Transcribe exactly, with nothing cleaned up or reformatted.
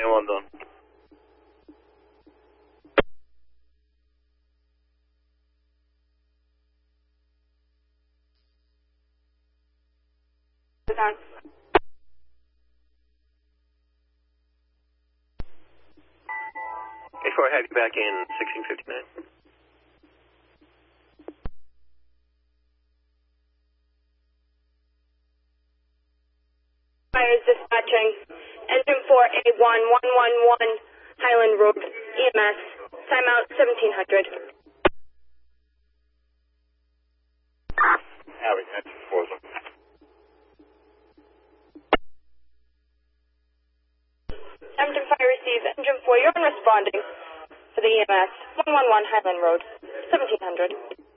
Well done. Down. eight four, have you back in sixteen fifty-nine. Fire is dispatching. Engine four A one one one one Highland Road, E M S. Timeout seventeen hundred. Harry, engine four. Hampton Fire receives Engine four. You're responding for the E M S. one one one Highland Road, seventeen hundred.